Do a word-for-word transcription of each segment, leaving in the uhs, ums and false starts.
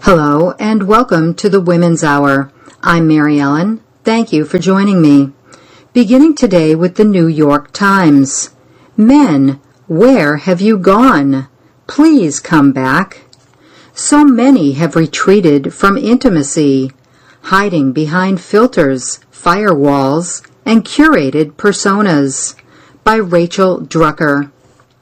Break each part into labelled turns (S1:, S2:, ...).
S1: Hello and welcome to the Women's Hour. I'm Mary Ellen. Thank you for joining me. Beginning today with the New York Times. Men, where have you gone? Please come back. So many have retreated from intimacy, hiding behind filters, firewalls, and curated personas. By Rachel Drucker.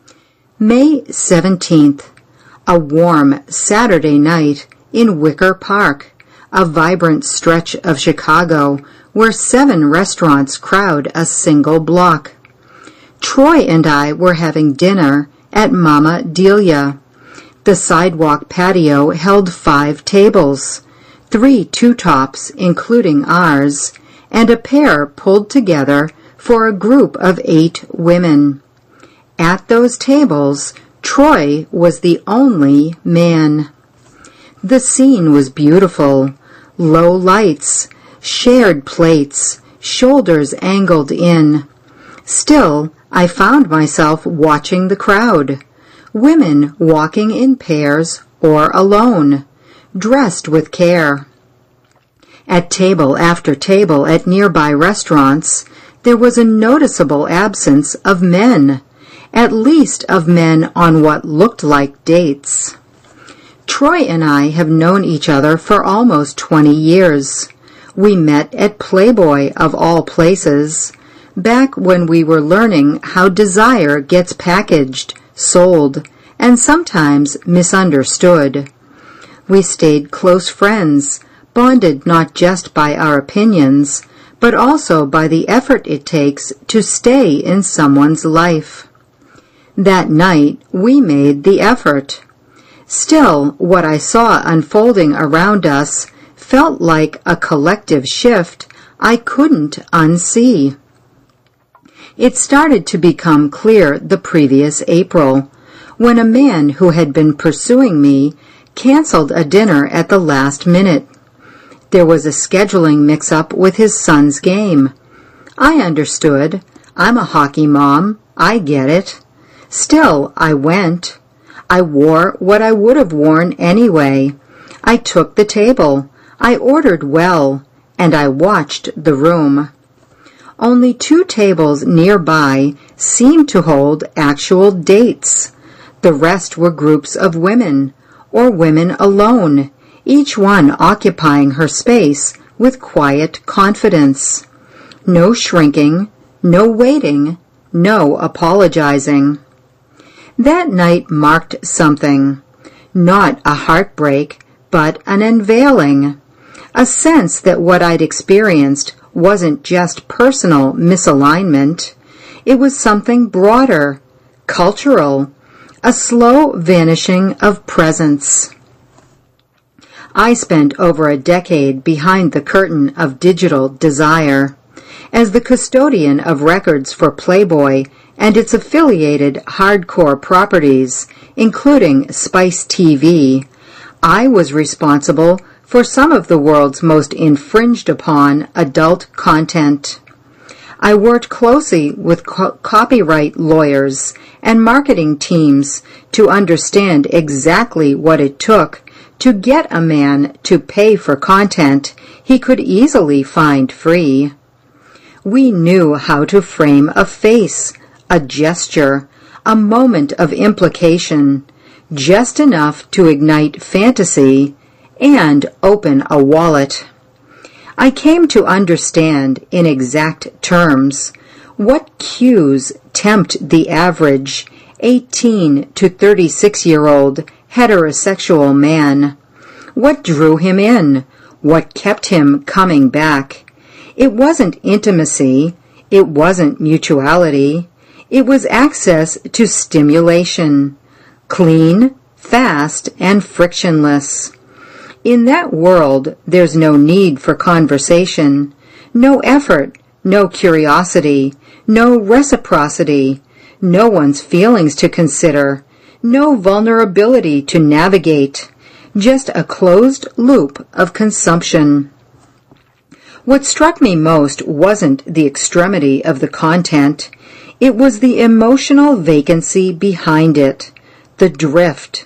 S1: May seventeenth. A warm Saturday night in Wicker Park, a vibrant stretch of Chicago where seven restaurants crowd a single block. Troy and I were having dinner at Mama Delia. The sidewalk patio held five tables, three two-tops including ours, and a pair pulled together for a group of eight women. At those tables, Troy was the only man. The scene was beautiful. Low lights, shared plates, shoulders angled in. Still, I found myself watching the crowd. Women walking in pairs or alone, dressed with care. At table after table at nearby restaurants, there was a noticeable absence of men, at least of men on what looked like dates. Troy and I have known each other for almost twenty years. We met at Playboy, of all places, back when we were learning how desire gets packaged, sold, and sometimes misunderstood. We stayed close friends, bonded not just by our opinions, but also by the effort it takes to stay in someone's life. That night, we made the effort. Still, what I saw unfolding around us felt like a collective shift I couldn't unsee. It started to become clear the previous April, when a man who had been pursuing me canceled a dinner at the last minute. There was a scheduling mix-up with his son's game. I understood. I'm a hockey mom. I get it. Still, I went. I wore what I would have worn anyway. I took the table. I ordered well, and I watched the room. Only two tables nearby seemed to hold actual dates. The rest were groups of women, or women alone, each one occupying her space with quiet confidence. No shrinking, no waiting, no apologizing. That night marked something. Not a heartbreak, but an unveiling. A sense that what I'd experienced wasn't just personal misalignment. It was something broader, cultural, a slow vanishing of presence. I spent over a decade behind the curtain of digital desire. As the custodian of records for Playboy and its affiliated hardcore properties, including Spice T V, I was responsible for some of the world's most infringed upon adult content. I worked closely with co- copyright lawyers and marketing teams to understand exactly what it took to get a man to pay for content he could easily find free. We knew how to frame a face, a gesture, a moment of implication, just enough to ignite fantasy and open a wallet. I came to understand in exact terms what cues tempt the average eighteen to thirty-six-year-old heterosexual man. What drew him in? What kept him coming back? It wasn't intimacy. It wasn't mutuality. It was access to stimulation, clean, fast, and frictionless. In that world, there's no need for conversation, no effort, no curiosity, no reciprocity, no one's feelings to consider, no vulnerability to navigate, just a closed loop of consumption. What struck me most wasn't the extremity of the content. It was the emotional vacancy behind it, the drift,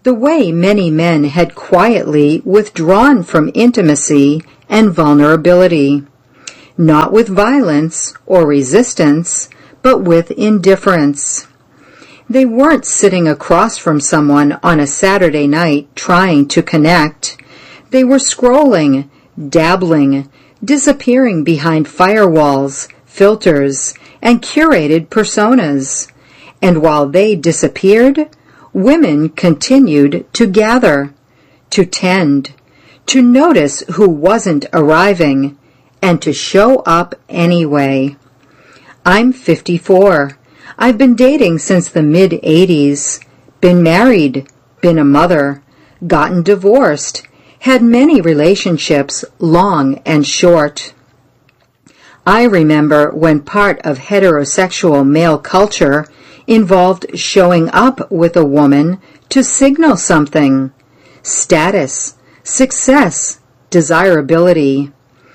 S1: the way many men had quietly withdrawn from intimacy and vulnerability, not with violence or resistance, but with indifference. They weren't sitting across from someone on a Saturday night trying to connect. They were scrolling, dabbling, disappearing behind firewalls, filters, and curated personas. And while they disappeared, women continued to gather, to tend, to notice who wasn't arriving, and to show up anyway. I'm fifty-four. I've been dating since the mid-eighties, been married, been a mother, gotten divorced, had many relationships, long and short. I remember when part of heterosexual male culture involved showing up with a woman to signal something: status, success, desirability.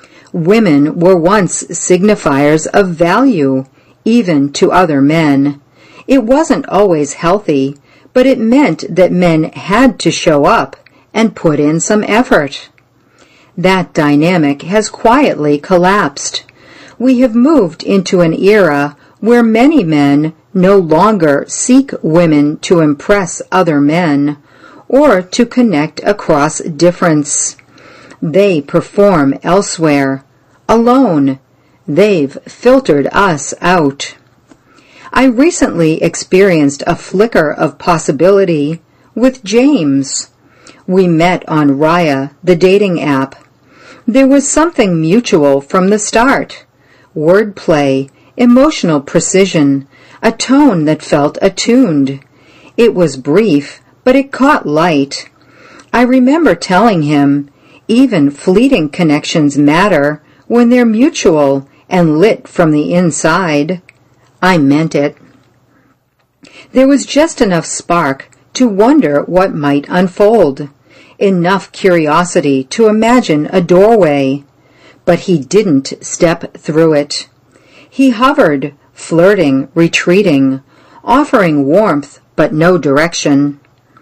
S1: Women were once signifiers of value, even to other men. It wasn't always healthy, but it meant that men had to show up and put in some effort. That dynamic has quietly collapsed. We have moved into an era where many men no longer seek women to impress other men or to connect across difference. They perform elsewhere, alone. They've filtered us out. I recently experienced a flicker of possibility with James. We met on Raya, the dating app. There was something mutual from the start. Wordplay, emotional precision, a tone that felt attuned. It was brief, but it caught light. I remember telling him, even fleeting connections matter when they're mutual and lit from the inside. I meant it. There was just enough spark to wonder what might unfold, enough curiosity to imagine a doorway, but he didn't step through it. He hovered, flirting, retreating, offering warmth but no direction.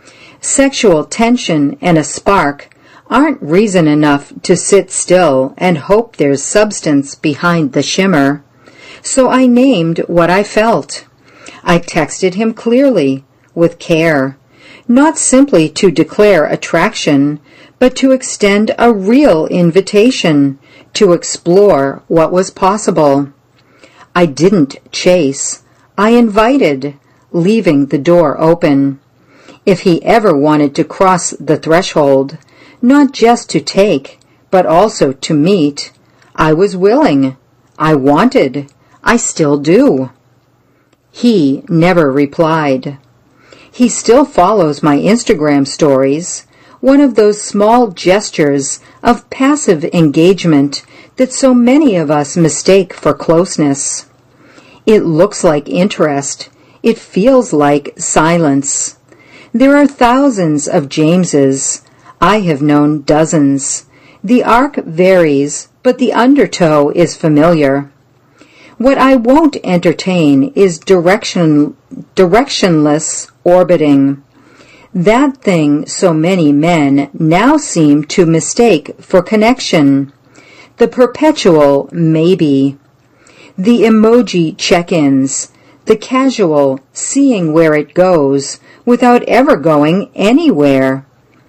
S1: Sexual tension and a spark aren't reason enough to sit still and hope there's substance behind the shimmer. So I named what I felt. I texted him clearly, with care, not simply to declare attraction, but to extend a real invitation to explore what was possible. I didn't chase. I invited, leaving the door open. If he ever wanted to cross the threshold, not just to take, but also to meet, I was willing. I wanted. I still do. He never replied. He still follows my Instagram stories, one of those small gestures of passive engagement that so many of us mistake for closeness. It looks like interest. It feels like silence. There are thousands of Jameses. I have known dozens. The arc varies, but the undertow is familiar. What I won't entertain is direction, directionless orbiting. That thing so many men now seem to mistake for connection. The perpetual maybe. The emoji check-ins. The casual seeing where it goes without ever going anywhere.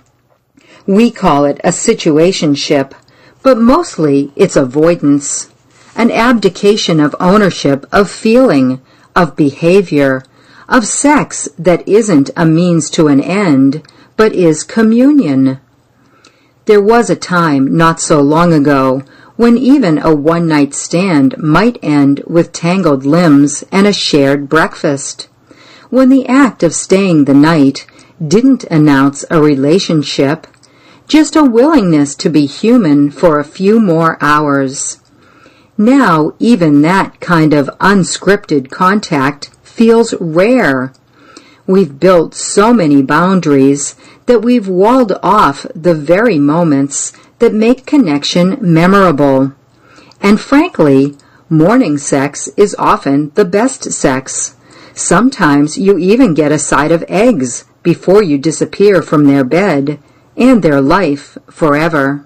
S1: We call it a situationship, but mostly it's avoidance. An abdication of ownership of feeling, of behavior, of sex that isn't a means to an end, but is communion. There was a time not so long ago when even a one-night stand might end with tangled limbs and a shared breakfast, when the act of staying the night didn't announce a relationship, just a willingness to be human for a few more hours. Now even that kind of unscripted contact feels rare. We've built so many boundaries that we've walled off the very moments that make connection memorable. And frankly, morning sex is often the best sex. Sometimes you even get a side of eggs before you disappear from their bed and their life forever.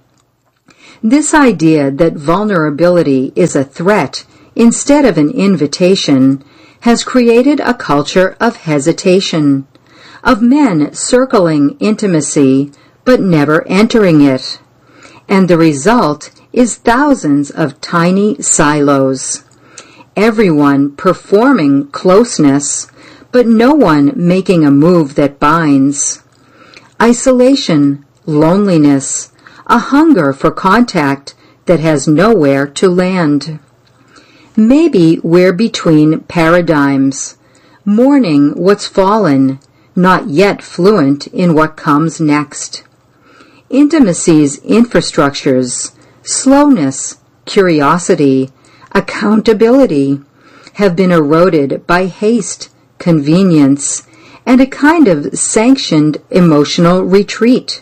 S1: This idea that vulnerability is a threat instead of an invitation has created a culture of hesitation, of men circling intimacy but never entering it. And the result is thousands of tiny silos. Everyone performing closeness, but no one making a move that binds. Isolation, loneliness, a hunger for contact that has nowhere to land. Maybe we're between paradigms, mourning what's fallen, not yet fluent in what comes next. Intimacy's infrastructures, slowness, curiosity, accountability have been eroded by haste, convenience, and a kind of sanctioned emotional retreat.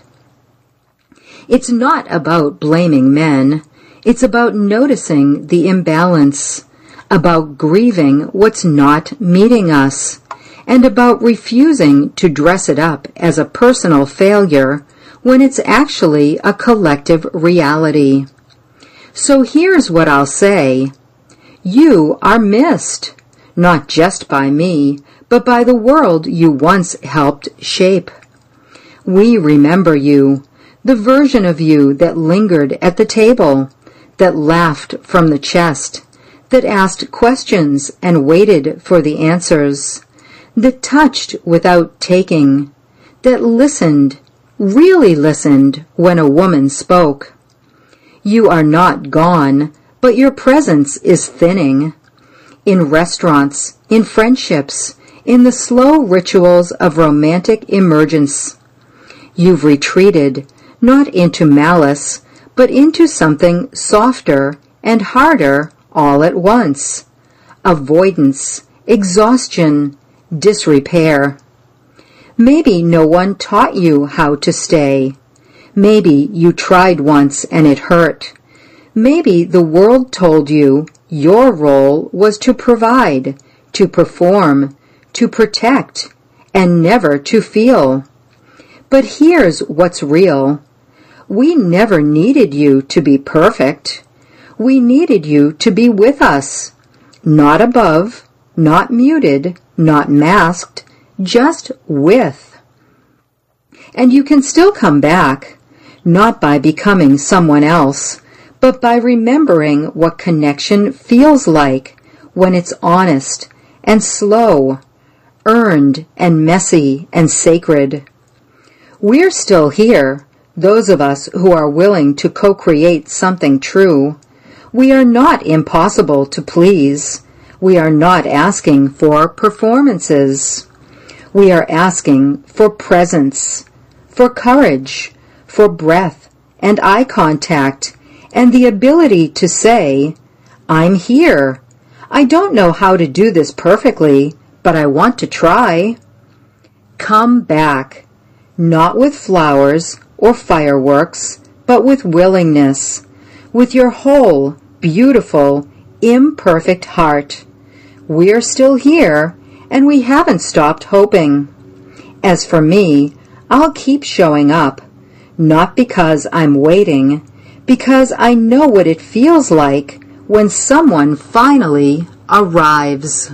S1: It's not about blaming men. It's about noticing the imbalance, about grieving what's not meeting us, and about refusing to dress it up as a personal failure when it's actually a collective reality. So here's what I'll say. You are missed, not just by me, but by the world you once helped shape. We remember you, the version of you that lingered at the table, that laughed from the chest, that asked questions and waited for the answers, that touched without taking, that listened, really listened when a woman spoke. You are not gone, but your presence is thinning. In restaurants, in friendships, in the slow rituals of romantic emergence. You've retreated, not into malice, but into something softer and harder all at once. Avoidance, exhaustion, disrepair. Maybe no one taught you how to stay. Maybe you tried once and it hurt. Maybe the world told you your role was to provide, to perform, to protect, and never to feel. But here's what's real. We never needed you to be perfect. We needed you to be with us, not above, not muted, not masked, just with. And you can still come back, not by becoming someone else, but by remembering what connection feels like when it's honest and slow, earned and messy and sacred. We're still here, those of us who are willing to co-create something true. We are not impossible to please. We are not asking for performances. We are asking for presence, for courage, for breath and eye contact, and the ability to say, I'm here. I don't know how to do this perfectly, but I want to try. Come back, not with flowers or fireworks, but with willingness, with your whole, beautiful, imperfect heart. We're still here, and we haven't stopped hoping. As for me, I'll keep showing up, not because I'm waiting, because I know what it feels like when someone finally arrives.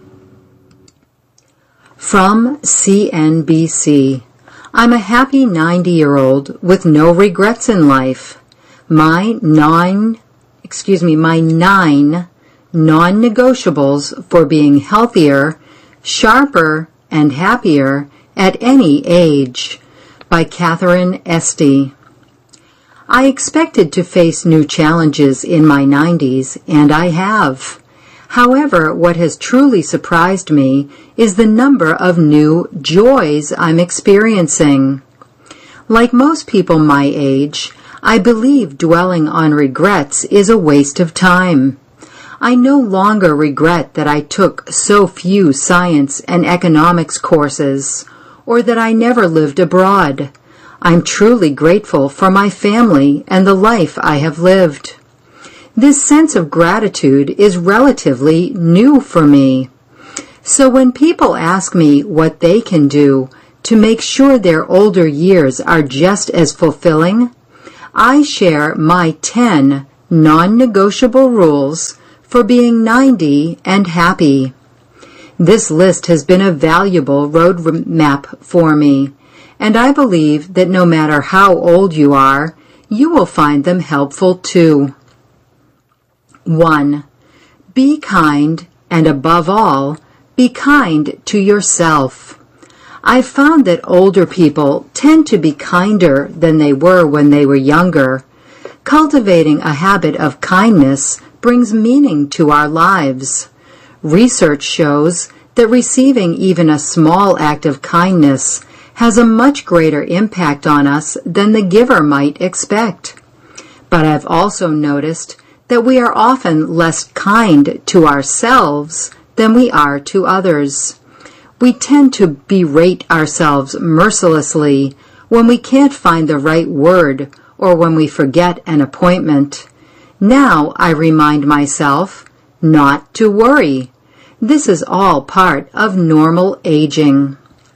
S1: From C N B C. I'm a happy ninety-year-old with no regrets in life. My nine, excuse me, my nine non-negotiables for being healthier, sharper, and happier at any age. By Catherine Esty. I expected to face new challenges in my nineties, and I have. However, what has truly surprised me is the number of new joys I'm experiencing. Like most people my age, I believe dwelling on regrets is a waste of time. I no longer regret that I took so few science and economics courses, or that I never lived abroad. I'm truly grateful for my family and the life I have lived. This sense of gratitude is relatively new for me. So when people ask me what they can do to make sure their older years are just as fulfilling, I share my ten non-negotiable rules for being ninety and happy. This list has been a valuable roadmap for me, and I believe that no matter how old you are, you will find them helpful too. one. Be kind, and above all, be kind to yourself. I've found that older people tend to be kinder than they were when they were younger. Cultivating a habit of kindness brings meaning to our lives. Research shows that receiving even a small act of kindness has a much greater impact on us than the giver might expect. But I've also noticed that we are often less kind to ourselves than we are to others. We tend to berate ourselves mercilessly when we can't find the right word or when we forget an appointment. Now I remind myself not to worry. This is all part of normal aging.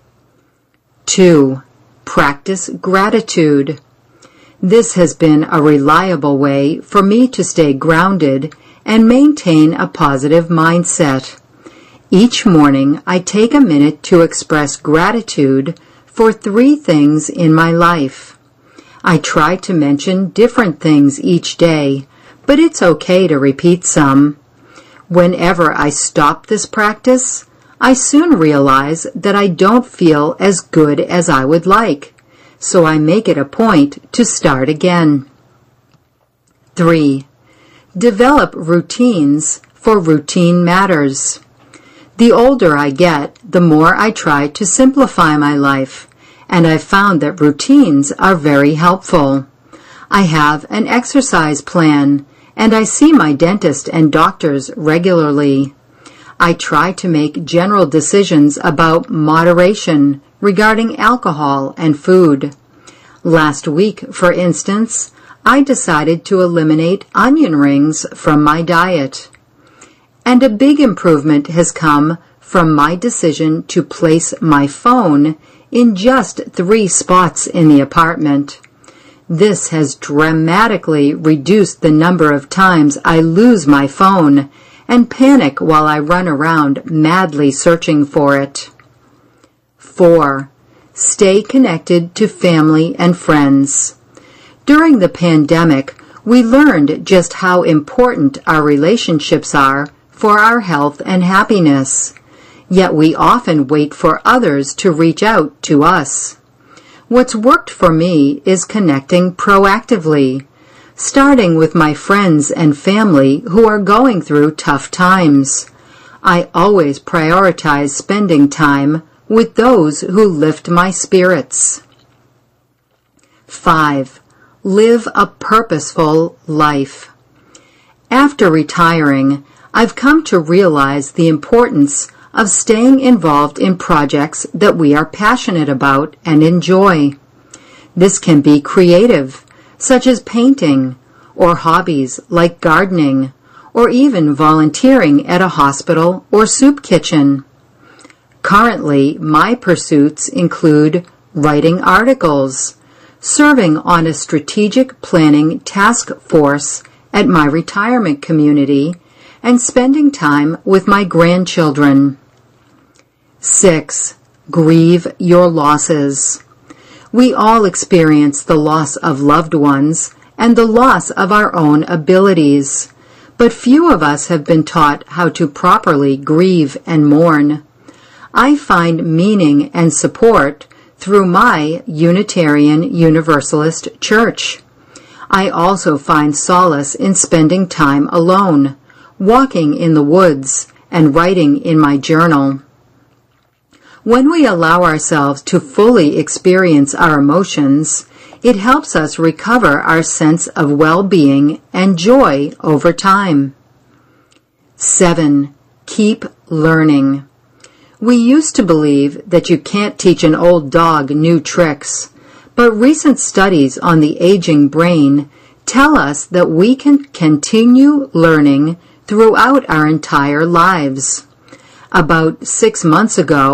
S1: two. Practice gratitude. This has been a reliable way for me to stay grounded and maintain a positive mindset. Each morning, I take a minute to express gratitude for three things in my life. I try to mention different things each day, but it's okay to repeat some. Whenever I stop this practice, I soon realize that I don't feel as good as I would like, so I make it a point to start again. three. Develop routines for routine matters. The older I get, the more I try to simplify my life, and I've found that routines are very helpful. I have an exercise plan, and I see my dentist and doctors regularly. I try to make general decisions about moderation regarding alcohol and food. Last week, for instance, I decided to eliminate onion rings from my diet. And a big improvement has come from my decision to place my phone in just three spots in the apartment. This has dramatically reduced the number of times I lose my phone and panic while I run around madly searching for it. four. Stay connected to family and friends. During the pandemic, we learned just how important our relationships are for our health and happiness. Yet we often wait for others to reach out to us. What's worked for me is connecting proactively, starting with my friends and family who are going through tough times. I always prioritize spending time with those who lift my spirits. five. Live a purposeful life. After retiring, I've come to realize the importance of staying involved in projects that we are passionate about and enjoy. This can be creative, such as painting, or hobbies like gardening, or even volunteering at a hospital or soup kitchen. Currently, my pursuits include writing articles, serving on a strategic planning task force at my retirement community, and spending time with my grandchildren. six. Grieve your losses. We all experience the loss of loved ones and the loss of our own abilities, but few of us have been taught how to properly grieve and mourn. I find meaning and support through my Unitarian Universalist Church. I also find solace in spending time alone, walking in the woods, and writing in my journal. When we allow ourselves to fully experience our emotions, it helps us recover our sense of well-being and joy over time. seven. Keep learning. We used to believe that you can't teach an old dog new tricks, but recent studies on the aging brain tell us that we can continue learning throughout our entire lives. About six months ago,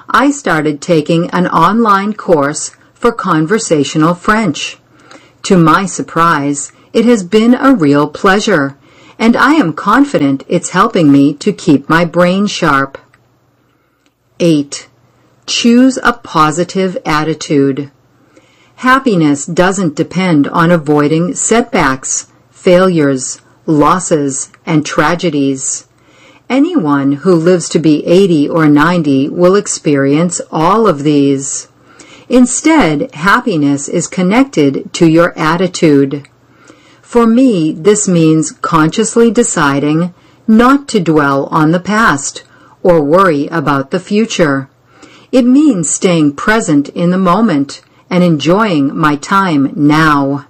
S1: I started taking an online course for conversational French. To my surprise, it has been a real pleasure, and I am confident it's helping me to keep my brain sharp. eight. Choose a positive attitude. Happiness doesn't depend on avoiding setbacks, failures, losses, and tragedies. Anyone who lives to be eighty or ninety will experience all of these. Instead, happiness is connected to your attitude. For me, this means consciously deciding not to dwell on the past or worry about the future. It means staying present in the moment and enjoying my time now.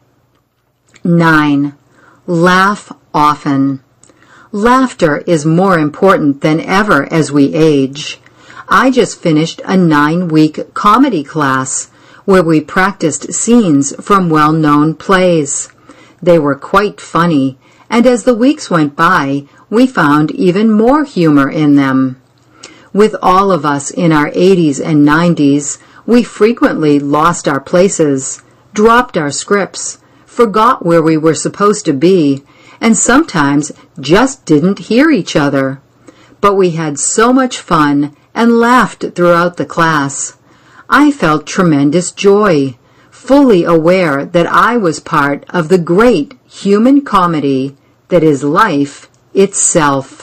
S1: nine. Laugh often. Laughter is more important than ever as we age. I just finished a nine-week comedy class where we practiced scenes from well-known plays. They were quite funny, and as the weeks went by, we found even more humor in them. With all of us in our eighties and nineties, we frequently lost our places, dropped our scripts, forgot where we were supposed to be, and sometimes just didn't hear each other. But we had so much fun and laughed throughout the class. I felt tremendous joy, fully aware that I was part of the great human comedy that is life itself.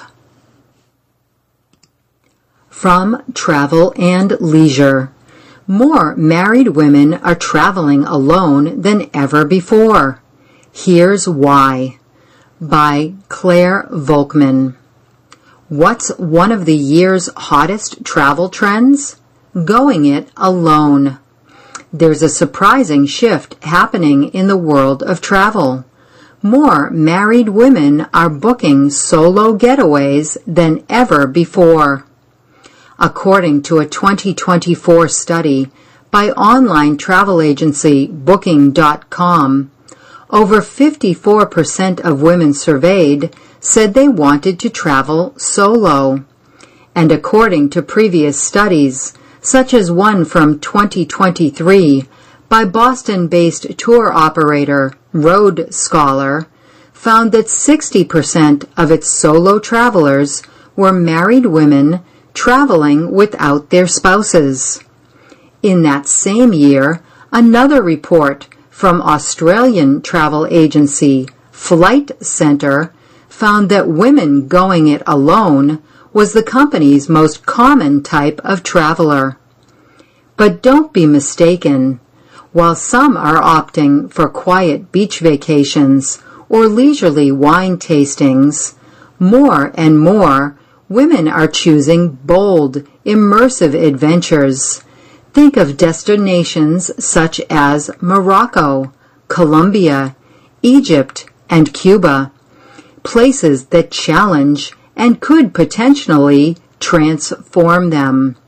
S1: From Travel and Leisure. More married women are traveling alone than ever before. Here's why. By Claire Volkman. What's one of the year's hottest travel trends? Going it alone. There's a surprising shift happening in the world of travel. More married women are booking solo getaways than ever before. According to a twenty twenty-four study by online travel agency Booking dot com, over fifty-four percent of women surveyed said they wanted to travel solo. And according to previous studies, such as one from twenty twenty-three by Boston-based tour operator Road Scholar, found that sixty percent of its solo travelers were married women traveling without their spouses. In that same year, another report from Australian travel agency Flight Centre found that women going it alone was the company's most common type of traveler. But don't be mistaken. While some are opting for quiet beach vacations or leisurely wine tastings, more and more women are choosing bold, immersive adventures. Think of destinations such as Morocco, Colombia, Egypt, and Cuba, places that challenge and could potentially transform them.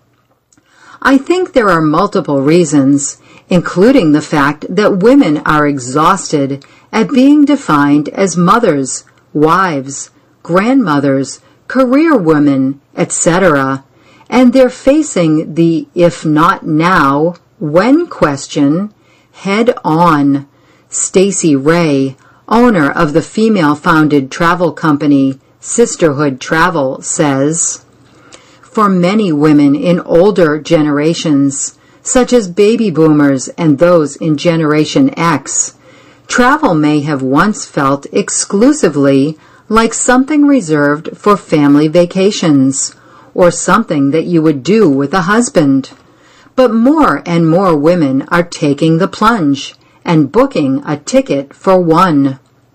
S1: I think there are multiple reasons, including the fact that women are exhausted at being defined as mothers, wives, grandmothers, career women, et cetera, and they're facing the if not now, when question head on. Stacey Ray, owner of the female-founded travel company Sisterhood Travel, says, for many women in older generations, such as baby boomers and those in Generation X, travel may have once felt exclusively like something reserved for family vacations, or something that you would do with a husband. But more and more women are taking the plunge and booking a ticket for one.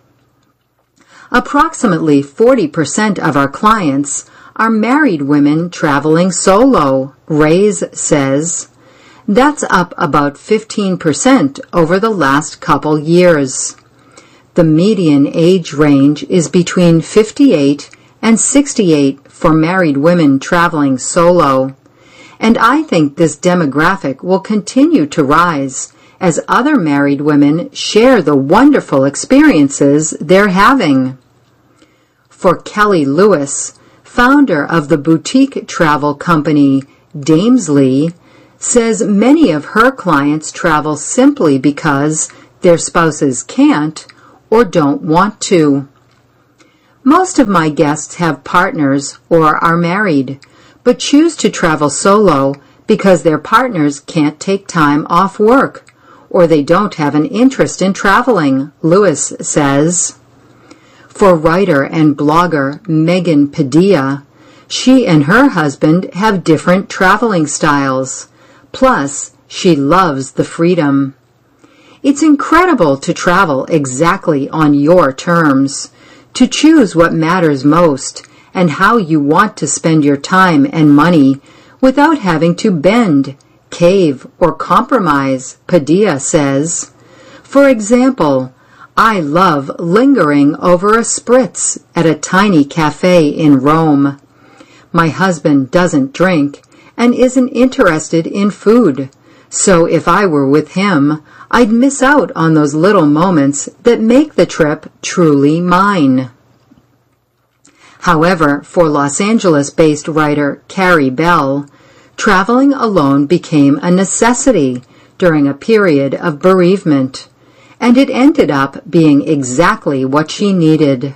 S1: Approximately forty percent of our clients are married women traveling solo, Rays says. That's up about fifteen percent over the last couple years. The median age range is between fifty-eight and sixty-eight for married women traveling solo, and I think this demographic will continue to rise as other married women share the wonderful experiences they're having. For Kelly Lewis, founder of the boutique travel company Damesley, says many of her clients travel simply because their spouses can't or don't want to. Most of my guests have partners or are married, but choose to travel solo because their partners can't take time off work, or they don't have an interest in traveling, Lewis says. For writer and blogger Megan Padilla, she and her husband have different traveling styles. Plus, she loves the freedom. It's incredible to travel exactly on your terms, to choose what matters most and how you want to spend your time and money without having to bend, cave, or compromise, Padilla says. For example, I love lingering over a spritz at a tiny cafe in Rome. My husband doesn't drink and isn't interested in food, so if I were with him, I'd miss out on those little moments that make the trip truly mine. However, for Los Angeles-based writer Carrie Bell, traveling alone became a necessity during a period of bereavement, and it ended up being exactly what she needed.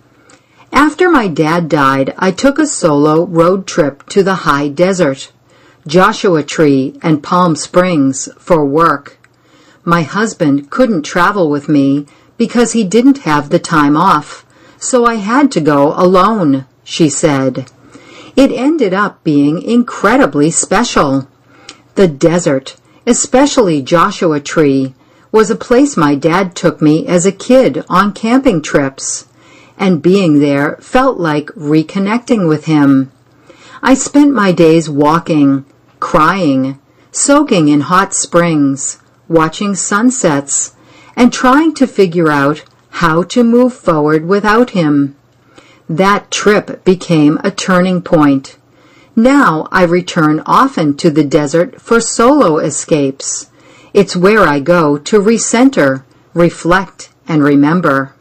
S1: After my dad died, I took a solo road trip to the high desert, Joshua Tree and Palm Springs for work. My husband couldn't travel with me because he didn't have the time off, so I had to go alone, she said. It ended up being incredibly special. The desert, especially Joshua Tree, was a place my dad took me as a kid on camping trips, and being there felt like reconnecting with him. I spent my days walking, crying, soaking in hot springs, watching sunsets, and trying to figure out how to move forward without him. That trip became a turning point. Now I return often to the desert for solo escapes. It's where I go to recenter, reflect, and remember.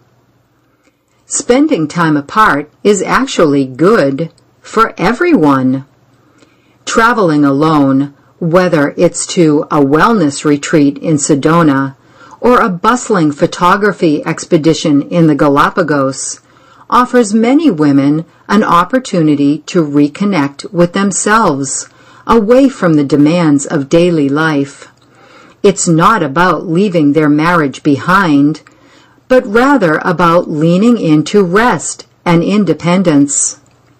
S1: Spending time apart is actually good for everyone. Traveling alone, whether it's to a wellness retreat in Sedona or a bustling photography expedition in the Galapagos, offers many women an opportunity to reconnect with themselves, away from the demands of daily life. It's not about leaving their marriage behind, but rather about leaning into rest and independence.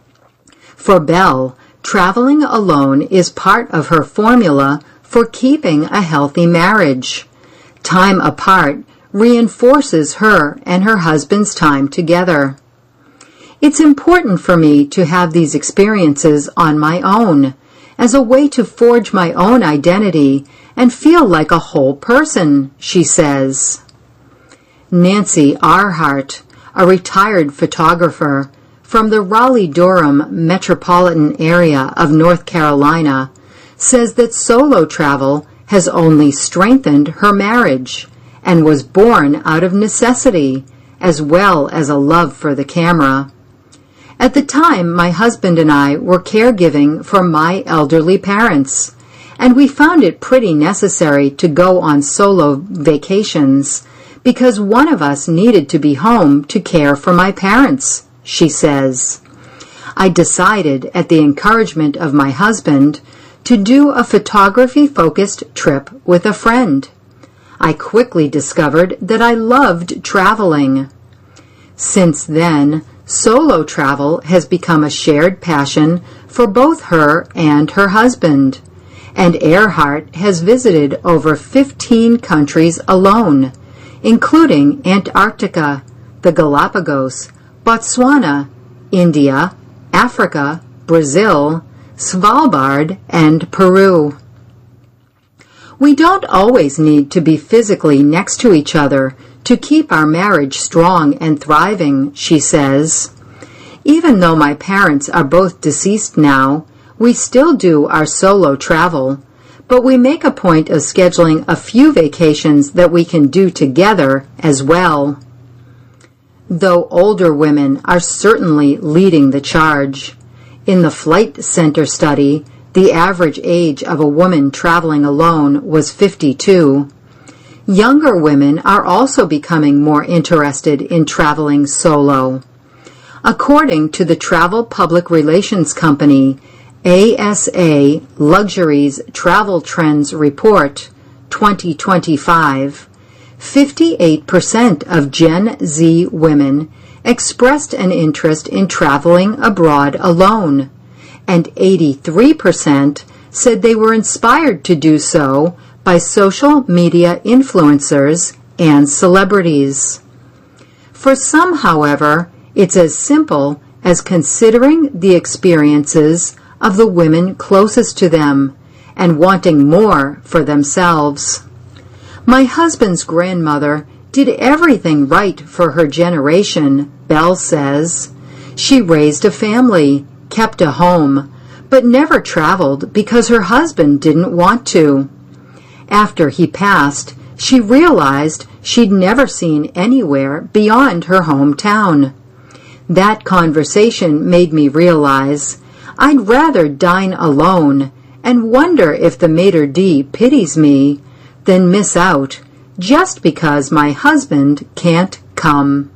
S1: For Belle, traveling alone is part of her formula for keeping a healthy marriage. Time apart reinforces her and her husband's time together. It's important for me to have these experiences on my own, as a way to forge my own identity and feel like a whole person, she says. Nancy Arhart, a retired photographer from the Raleigh-Durham metropolitan area of North Carolina, says that solo travel has only strengthened her marriage and was born out of necessity, as well as a love for the camera. At the time, my husband and I were caregiving for my elderly parents, and we found it pretty necessary to go on solo vacations because one of us needed to be home to care for my parents, she says. I decided, at the encouragement of my husband, to do a photography-focused trip with a friend. I quickly discovered that I loved traveling. Since then, solo travel has become a shared passion for both her and her husband, and Earhart has visited over fifteen countries alone, including Antarctica, the Galapagos, Botswana, India, Africa, Brazil, Svalbard, and Peru. We don't always need to be physically next to each other to keep our marriage strong and thriving, she says. Even though my parents are both deceased now, we still do our solo travel, but we make a point of scheduling a few vacations that we can do together as well. Though older women are certainly leading the charge. In the Flight Center study, The average age of a woman traveling alone was fifty-two. Younger women are also becoming more interested in traveling solo. According to the travel public relations company A S A Luxuries Travel Trends Report twenty twenty-five, fifty-eight percent of Gen Z women expressed an interest in traveling abroad alone, and eighty-three percent said they were inspired to do so by social media influencers and celebrities. For some, however, it's as simple as considering the experiences of the women closest to them and wanting more for themselves. My husband's grandmother did everything right for her generation, Belle says. She raised a family, kept a home, but never traveled because her husband didn't want to. After he passed, she realized she'd never seen anywhere beyond her hometown. That conversation made me realize I'd rather dine alone and wonder if the maitre d' pities me than miss out just because my husband can't come.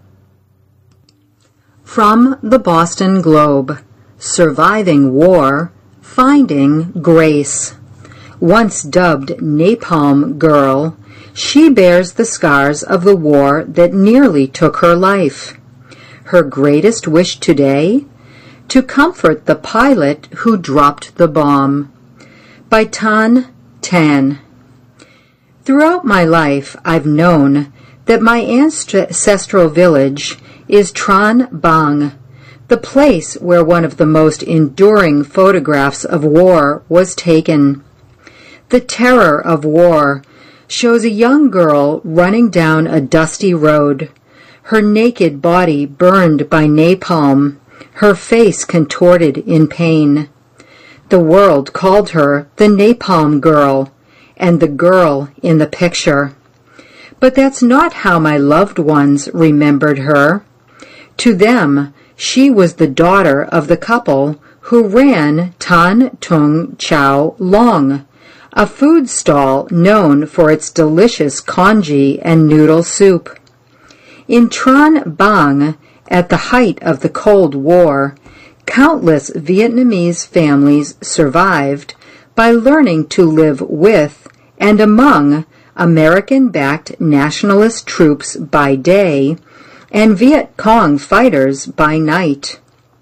S1: From the Boston Globe, Surviving War, Finding Grace. Once dubbed Napalm Girl, she bears the scars of the war that nearly took her life. Her greatest wish today? To comfort the pilot who dropped the bomb. By Tan Tan. Throughout my life, I've known that my ancestral village is Trang Bang, the place where one of the most enduring photographs of war was taken. The terror of war shows a young girl running down a dusty road, her naked body burned by napalm, her face contorted in pain. The world called her the Napalm Girl, and the girl in the picture. But that's not how my loved ones remembered her. To them, she was the daughter of the couple who ran Tan Tung Chau Long, a food stall known for its delicious congee and noodle soup. In Trang Bang, at the height of the Cold War, countless Vietnamese families survived by learning to live with and among American-backed nationalist troops by day and Viet Cong fighters by night.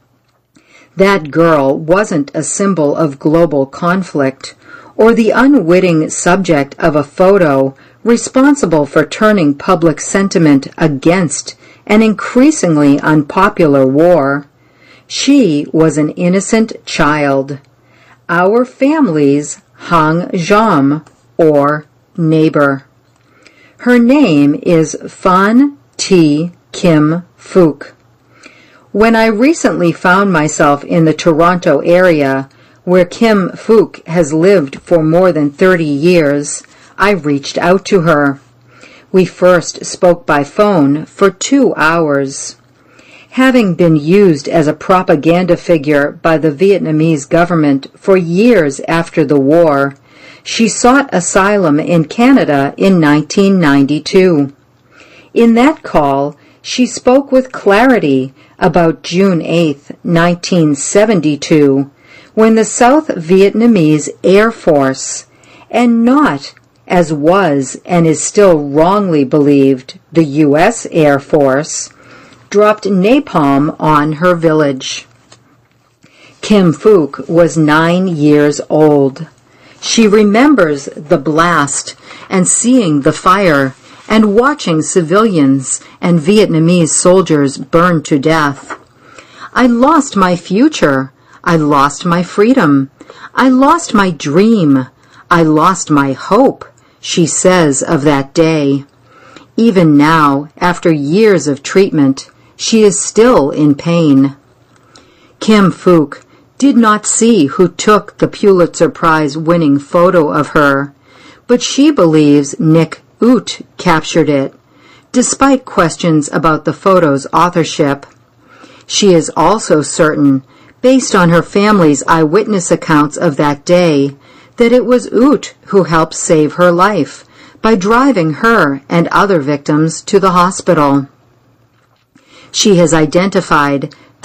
S1: That girl wasn't a symbol of global conflict or the unwitting subject of a photo responsible for turning public sentiment against an increasingly unpopular war. She was an innocent child, our family's Hang Jam, or neighbor. Her name is Phan T. Kim Phuc. When I recently found myself in the Toronto area, where Kim Phuc has lived for more than thirty years, I reached out to her. We first spoke by phone for two hours. Having been used as a propaganda figure by the Vietnamese government for years after the war, she sought asylum in Canada in nineteen ninety-two. In that call, she spoke with clarity about June eighth, nineteen seventy-two, when the South Vietnamese Air Force, and not, as was and is still wrongly believed, the U S Air Force, dropped napalm on her village. Kim Phuc was nine years old. She remembers the blast and seeing the fire and watching civilians and Vietnamese soldiers burn to death. I lost my future. I lost my freedom. I lost my dream. I lost my hope, she says of that day. Even now, after years of treatment, she is still in pain. Kim Phuc did not see who took the Pulitzer Prize-winning photo of her, but she believes Nick Ut captured it, despite questions about the photo's authorship. She is also certain, based on her family's eyewitness accounts of that day, that it was Ute who helped save her life by driving her and other victims to the hospital. She has identified